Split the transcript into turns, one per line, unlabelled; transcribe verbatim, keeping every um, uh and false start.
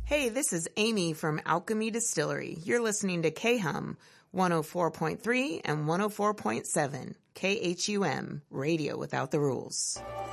Hey, this is Amy from Alchemy Distillery. You're listening to K-Hum one oh four point three and one oh four point seven, K H U M, Radio Without the Rules.